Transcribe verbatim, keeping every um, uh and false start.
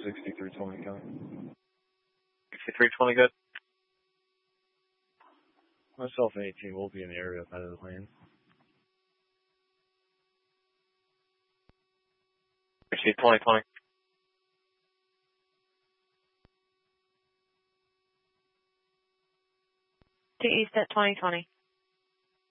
sixty-three twenty coming. sixty-three twenty, good. Myself and eighteen will be in the area out of the lane. Proceed twenty twenty. To east at twenty twenty.